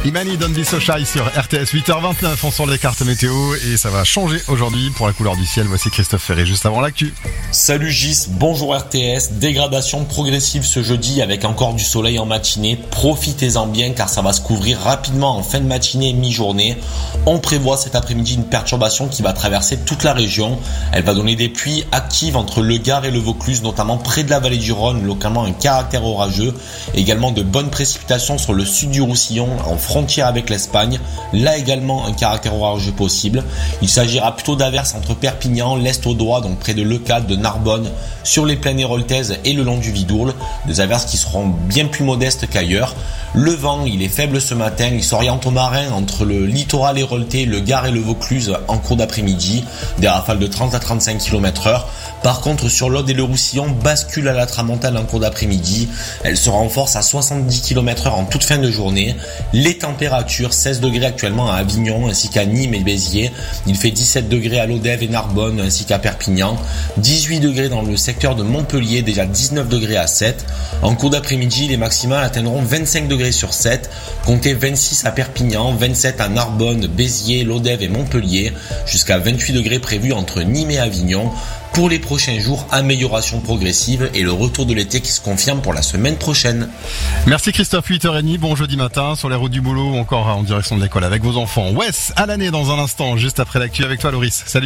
Imani Don't Be So Shy sur RTS 8h29, on sort les cartes météo et ça va changer aujourd'hui pour la couleur du ciel. Voici Christophe Ferré juste avant l'actu. Salut Gis, bonjour RTS, dégradation progressive ce jeudi avec encore du soleil en matinée. Profitez-en bien car ça va se couvrir rapidement en fin de matinée et mi-journée. On prévoit cet après-midi une perturbation qui va traverser toute la région. Elle va donner des pluies actives entre le Gard et le Vaucluse, notamment près de la vallée du Rhône, localement un caractère orageux. Également de bonnes précipitations sur le sud du Roussillon, en frontière avec l'Espagne. Là également un caractère orageux possible. Il s'agira plutôt d'averses entre Perpignan, l'Est audois, donc près de Leucade, de Narbonne, sur les plaines héroltaises et le long du Vidourle. Des averses qui seront bien plus modestes qu'ailleurs. Le vent, il est faible ce matin, il s'oriente au marin entre le littoral héroltais, le Gard et le Vaucluse en cours d'après-midi. Des rafales de 30 à 35 km/h. Par contre, sur l'Aude et le Roussillon, bascule à la tramontane en cours d'après-midi. Elle se renforce à 70 km/h en toute fin de journée. Les températures, 16 degrés actuellement à Avignon ainsi qu'à Nîmes et Béziers. Il fait 17 degrés à Lodève et Narbonne ainsi qu'à Perpignan. 18 degrés dans le secteur de Montpellier, déjà 19 degrés à 7. En cours d'après-midi, les maximales atteindront 25 degrés sur 7. Comptez 26 à Perpignan, 27 à Narbonne, Béziers, Lodève et Montpellier. Jusqu'à 28 degrés prévus entre Nîmes et Avignon. Pour les prochains jours, amélioration progressive et le retour de l'été qui se confirme pour la semaine prochaine. Merci Christophe, 8h30, bon jeudi matin sur les routes du boulot ou encore en direction de l'école avec vos enfants. Wes à l'année dans un instant, juste après l'actu avec toi Loris. Salut.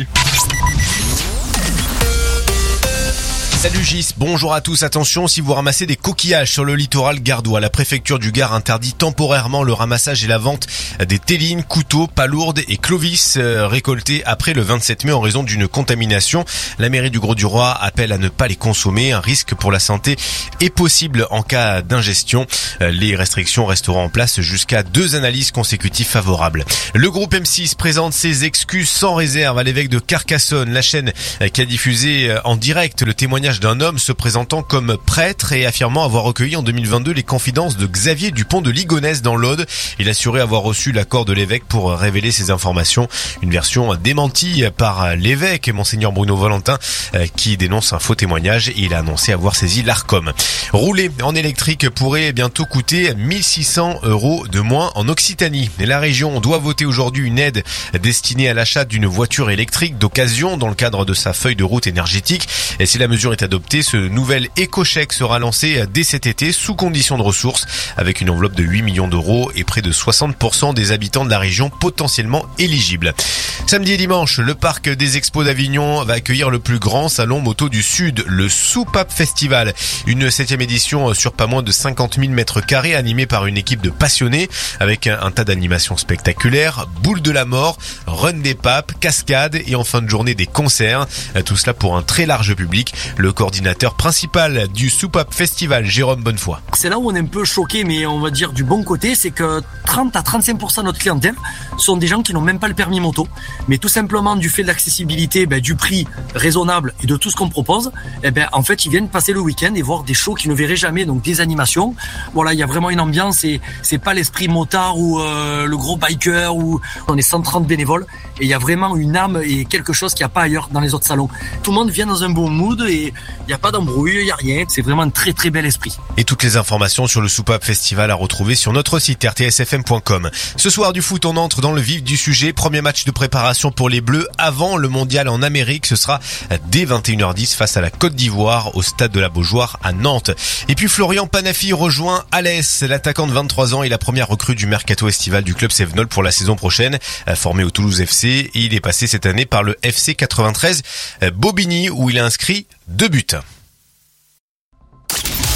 Salut Gis, bonjour à tous, attention si vous ramassez des coquillages sur le littoral gardois, la préfecture du Gard interdit temporairement le ramassage et la vente des télines, couteaux, palourdes et clovis récoltés après le 27 mai en raison d'une contamination. La mairie du Grau-du-Roi appelle à ne pas les consommer, un risque pour la santé est possible en cas d'ingestion. Les restrictions resteront en place jusqu'à 2 analyses consécutives favorables. Le groupe M6 présente ses excuses sans réserve à l'évêque de Carcassonne, la chaîne qui a diffusé en direct le témoignage d'un homme se présentant comme prêtre et affirmant avoir recueilli en 2022 les confidences de Xavier Dupont de Ligonnès dans l'Aude. Il assurait avoir reçu l'accord de l'évêque pour révéler ces informations. Une version démentie par l'évêque, Monseigneur Bruno Valentin, qui dénonce un faux témoignage et il a annoncé avoir saisi l'Arcom. Rouler en électrique pourrait bientôt coûter 1 600 € de moins en Occitanie. Et la région doit voter aujourd'hui une aide destinée à l'achat d'une voiture électrique d'occasion dans le cadre de sa feuille de route énergétique. Et si la mesure est adoptée, ce nouvel éco-chèque sera lancé dès cet été sous condition de ressources avec une enveloppe de 8 millions d'euros et près de 60% des habitants de la région potentiellement éligibles. Samedi et dimanche, le parc des Expos d'Avignon va accueillir le plus grand salon moto du Sud, le Soupape Festival. Une 7e édition sur pas moins de 50 000 mètres carrés animée par une équipe de passionnés avec un tas d'animations spectaculaires, boule de la mort, run des papes, cascades et en fin de journée des concerts. Tout cela pour un très large public. Le coordinateur principal du Soupape Festival, Jérôme Bonnefoy. C'est là où on est un peu choqué, mais on va dire du bon côté, c'est que 30 à 35% de notre clientèle sont des gens qui n'ont même pas le permis moto. Mais tout simplement du fait de l'accessibilité, du prix raisonnable et de tout ce qu'on propose, en fait ils viennent passer le week-end et voir des shows qu'ils ne verraient jamais, donc des animations. Voilà, il y a vraiment une ambiance et c'est pas l'esprit motard ou le gros biker où on est 130 bénévoles et il y a vraiment une âme et quelque chose qu'il n'y a pas ailleurs dans les autres salons. Tout le monde vient dans un bon mood et il n'y a pas d'embrouille, il n'y a rien. C'est vraiment un très très bel esprit. Et toutes les informations sur le Soupape Festival à retrouver sur notre site rtsfm.com. Ce soir du foot, on entre dans le vif du sujet. Premier match de préparation pour les Bleus avant le mondial en Amérique. Ce sera dès 21h10 face à la Côte d'Ivoire au stade de la Beaujoire à Nantes. Et puis Florian Panafi rejoint Alès. L'attaquant de 23 ans est la première recrue du mercato estival du club Sévenol pour la saison prochaine. Formé au Toulouse FC, et il est passé cette année par le FC 93 Bobigny où il a inscrit 2 buts.